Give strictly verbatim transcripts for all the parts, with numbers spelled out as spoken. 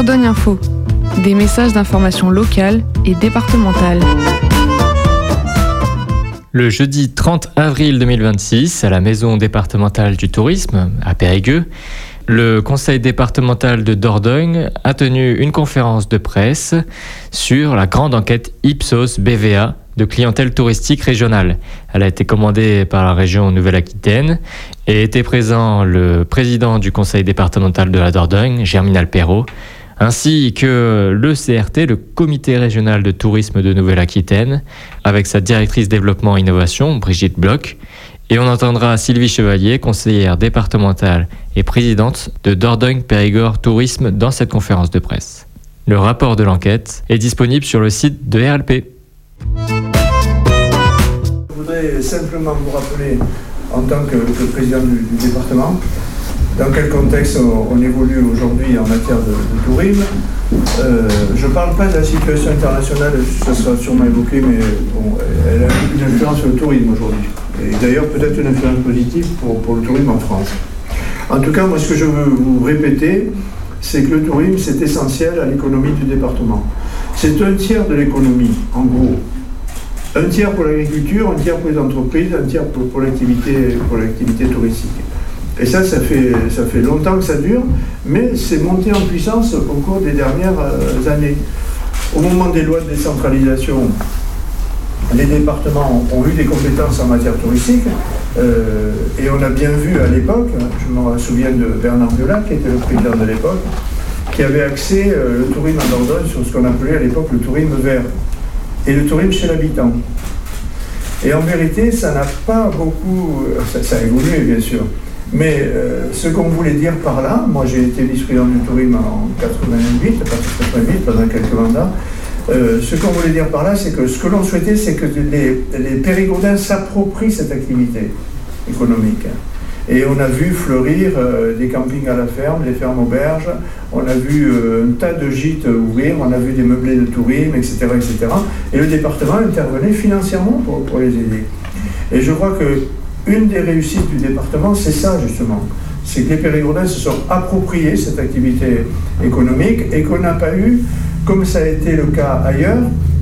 Dordogne Info, des messages d'information locale et départementale. Le jeudi trente avril deux mille vingt-six, à la Maison départementale du tourisme, à Périgueux, le conseil départemental de Dordogne a tenu une conférence de presse sur la grande enquête Ipsos B V A de clientèle touristique régionale. Elle a été commandée par la région Nouvelle-Aquitaine et était présent le président du conseil départemental de la Dordogne, Germinal Perrault, ainsi que le C R T, le comité régional de tourisme de Nouvelle-Aquitaine, avec sa directrice développement et innovation, Brigitte Bloch. Et on entendra Sylvie Chevalier, conseillère départementale et présidente de Dordogne Périgord Tourisme dans cette conférence de presse. Le rapport de l'enquête est disponible sur le site de R L P. Je voudrais simplement vous rappeler, en tant que, que président du, du département, dans quel contexte on, on évolue aujourd'hui en matière de, de tourisme. Euh, je ne parle pas de la situation internationale, ça sera sûrement évoqué, mais bon, elle a une influence sur le tourisme aujourd'hui. Et d'ailleurs, peut-être une influence positive pour, pour le tourisme en France. En tout cas, moi, ce que je veux vous répéter, c'est que le tourisme, c'est essentiel à l'économie du département. C'est un tiers de l'économie, en gros. Un tiers pour l'agriculture, un tiers pour les entreprises, un tiers pour, pour, l'activité, pour l'activité touristique. Et ça, ça fait, ça fait longtemps que ça dure, mais c'est monté en puissance au cours des dernières euh, années. Au moment des lois de décentralisation, les départements ont eu des compétences en matière touristique, euh, et on a bien vu à l'époque, je me souviens de Bernard Viola, qui était le président de l'époque, qui avait axé euh, le tourisme à Dordogne sur ce qu'on appelait à l'époque le tourisme vert, et le tourisme chez l'habitant. Et en vérité, ça n'a pas beaucoup... Ça, ça a évolué, bien sûr. Mais euh, ce qu'on voulait dire par là, moi j'ai été vice-président du tourisme en quatre-vingt-huit, à partir de quatre-vingt-huit, pendant quelques mandats, euh, ce qu'on voulait dire par là, c'est que ce que l'on souhaitait, c'est que les, les Périgourdins s'approprient cette activité économique. Et on a vu fleurir euh, des campings à la ferme, des fermes auberges, on a vu euh, un tas de gîtes ouvrir, on a vu des meublés de tourisme, et cetera, et cetera. Et le département intervenait financièrement pour, pour les aider. Et je crois que une des réussites du département, c'est ça justement. C'est que les Périgourdins se sont appropriés cette activité économique et qu'on n'a pas eu, comme ça a été le cas ailleurs,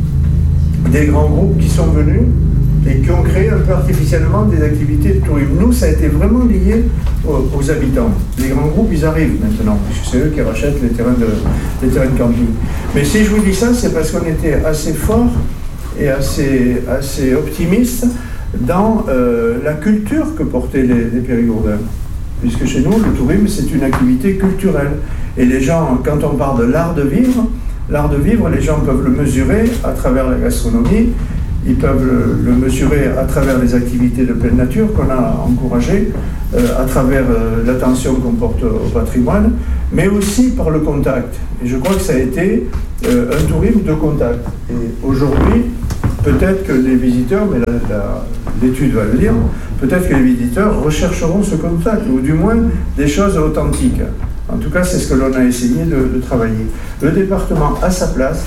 des grands groupes qui sont venus et qui ont créé un peu artificiellement des activités de tourisme. Nous, ça a été vraiment lié aux, aux habitants. Les grands groupes, ils arrivent maintenant, puisque c'est eux qui rachètent les terrains de, les terrains de camping. Mais si je vous dis ça, c'est parce qu'on était assez fort et assez, assez optimiste dans euh, la culture que portaient les, les Périgourdins. Puisque chez nous, le tourisme, c'est une activité culturelle. Et les gens, quand on parle de l'art de vivre, l'art de vivre, les gens peuvent le mesurer à travers la gastronomie, ils peuvent le, le mesurer à travers les activités de pleine nature qu'on a encouragées, euh, à travers euh, l'attention qu'on porte au patrimoine, mais aussi par le contact. Et je crois que ça a été euh, un tourisme de contact. Et aujourd'hui, peut-être que les visiteurs, mais la, la, l'étude va le dire, peut-être que les visiteurs rechercheront ce contact, ou du moins des choses authentiques. En tout cas, c'est ce que l'on a essayé de, de travailler. Le département a sa place,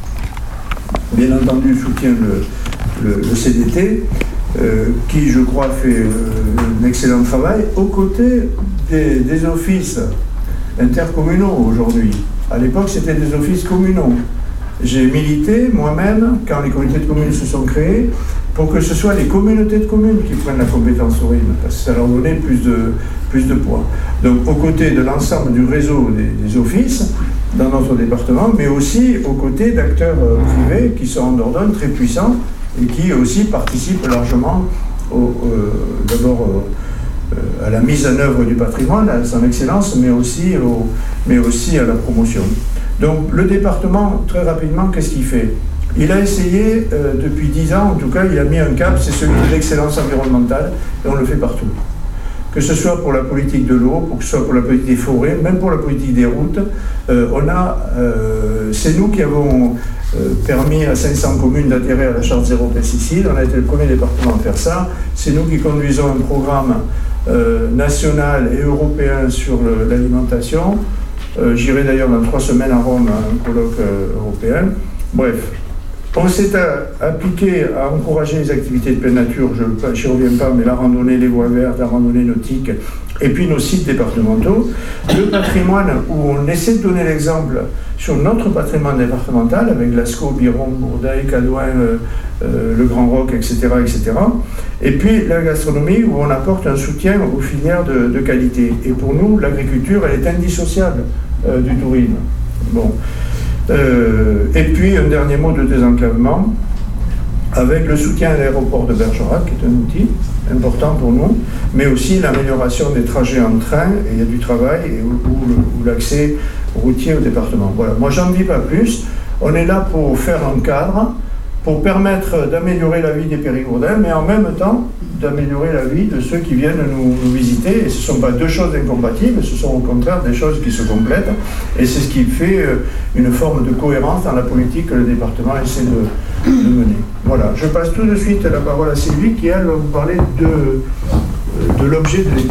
bien entendu soutient le, le, le C D T, euh, qui, je crois, fait euh, un excellent travail, aux côtés des, des offices intercommunaux aujourd'hui. À l'époque, c'était des offices communaux. J'ai milité moi-même, quand les communautés de communes se sont créées, pour que ce soit les communautés de communes qui prennent la compétence tourisme, parce que ça leur donnait plus de, plus de poids. Donc aux côtés de l'ensemble du réseau des, des offices dans notre département, mais aussi aux côtés d'acteurs euh, privés qui sont en Dordogne très puissants et qui aussi participent largement au, euh, d'abord euh, à la mise en œuvre du patrimoine, à son excellence, mais aussi, au, mais aussi à la promotion. Donc le département, très rapidement, qu'est-ce qu'il fait ? Il a essayé, euh, depuis dix ans en tout cas, il a mis un cap, c'est celui de l'excellence environnementale, et on le fait partout. Que ce soit pour la politique de l'eau, pour que ce soit pour la politique des forêts, même pour la politique des routes, euh, on a, euh, c'est nous qui avons euh, permis à cinq cents communes d'adhérer à la charte zéro pesticide, on a été le premier département à faire ça, c'est nous qui conduisons un programme euh, national et européen sur le, l'alimentation. Euh, j'irai d'ailleurs dans trois semaines à Rome à un colloque euh, européen. Bref, On s'est appliqué à encourager les activités de pleine nature, je n'y reviens pas, mais la randonnée, les voies vertes, la randonnée nautique, et puis nos sites départementaux. Le patrimoine, où on essaie de donner l'exemple sur notre patrimoine départemental, avec Lascaux, Biron, Bourdeil, Cadouin, euh, euh, le Grand Roc, et cetera, et cetera. Et puis la gastronomie, où on apporte un soutien aux filières de, de qualité. Et pour nous, l'agriculture, elle est indissociable euh, du tourisme. Bon. Euh, et puis un dernier mot de désenclavement, avec le soutien à l'aéroport de Bergerac, qui est un outil important pour nous, mais aussi l'amélioration des trajets en train, et il y a du travail, et, ou, ou, ou l'accès routier au département. Voilà, moi j'en dis pas plus, on est là pour faire un cadre, pour permettre d'améliorer la vie des Périgourdins, mais en même temps d'améliorer la vie de ceux qui viennent nous, nous visiter. Et ce ne sont pas deux choses incompatibles, ce sont au contraire des choses qui se complètent. Et c'est ce qui fait une forme de cohérence dans la politique que le département essaie de, de mener. Voilà, je passe tout de suite la parole à Sylvie qui, elle, va vous parler de, de l'objet de l'étude.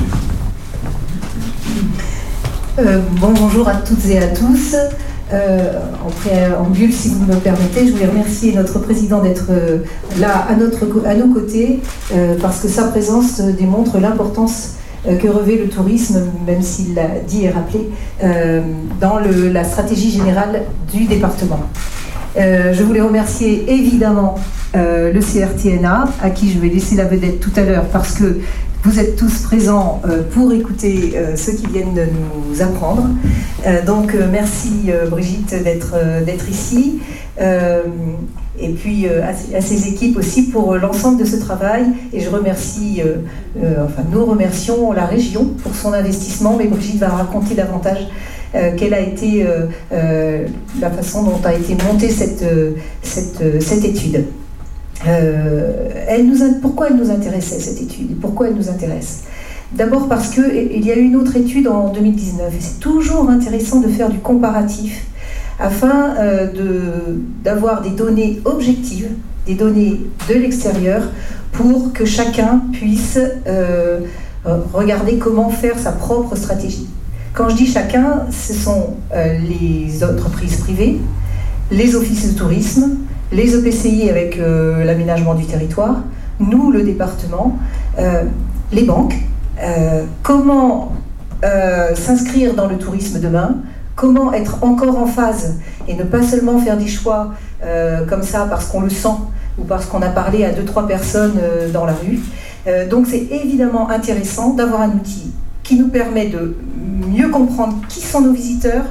Euh, bon, bonjour à toutes et à tous. Euh, en préambule, si vous me permettez, je voulais remercier notre président d'être euh, là à, notre, à nos côtés, euh, parce que sa présence démontre l'importance euh, que revêt le tourisme, même s'il l'a dit et rappelé, euh, dans le, la stratégie générale du département. Euh, je voulais remercier évidemment euh, le C R T N A, à qui je vais laisser la vedette tout à l'heure, parce que vous êtes tous présents euh, pour écouter euh, ceux qui viennent de nous apprendre. Euh, donc euh, merci euh, Brigitte d'être euh, d'être ici. Euh, et puis euh, à, à ses équipes aussi pour euh, l'ensemble de ce travail. Et je remercie, euh, euh, enfin nous remercions la région pour son investissement, mais Brigitte va raconter davantage euh, quelle a été euh, euh, la façon dont a été montée cette, euh, cette, euh, cette étude. Euh, elle nous a, pourquoi elle nous intéressait cette étude? Pourquoi elle nous intéresse? D'abord parce qu'il y a eu une autre étude en deux mille dix-neuf et c'est toujours intéressant de faire du comparatif afin euh, de, d'avoir des données objectives, des données de l'extérieur pour que chacun puisse euh, regarder comment faire sa propre stratégie. Quand je dis chacun, ce sont euh, les entreprises privées, les offices de tourisme, les E P C I avec euh, l'aménagement du territoire, nous, le département, euh, les banques, euh, comment euh, s'inscrire dans le tourisme demain, comment être encore en phase et ne pas seulement faire des choix euh, comme ça parce qu'on le sent ou parce qu'on a parlé à deux, trois personnes euh, dans la rue. Euh, donc c'est évidemment intéressant d'avoir un outil qui nous permet de mieux comprendre qui sont nos visiteurs,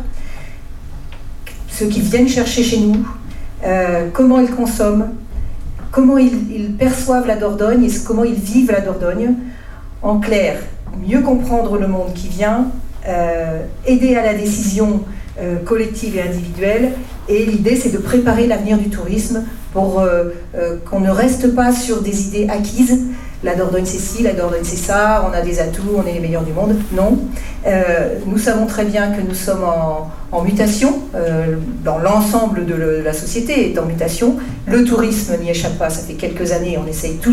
ceux qui viennent chercher chez nous, Euh, comment ils consomment, comment ils, ils perçoivent la Dordogne et comment ils vivent la Dordogne. En clair, mieux comprendre le monde qui vient, euh, aider à la décision euh, collective et individuelle. Et l'idée, c'est de préparer l'avenir du tourisme pour euh, euh, qu'on ne reste pas sur des idées acquises. La Dordogne c'est ci, la Dordogne c'est ça, on a des atouts, on est les meilleurs du monde. Non. Euh, nous savons très bien que nous sommes en, en mutation, euh, dans l'ensemble de, le, de la société est en mutation. Le tourisme n'y échappe pas, ça fait quelques années, on essaye tout.